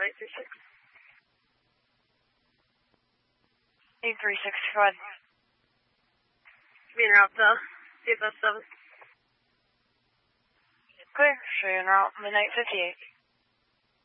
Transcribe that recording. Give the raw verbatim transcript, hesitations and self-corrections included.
eight three six. eight three six, go ahead. Being route to C F S seven. Clear, show you en route, midnight fifty-eight.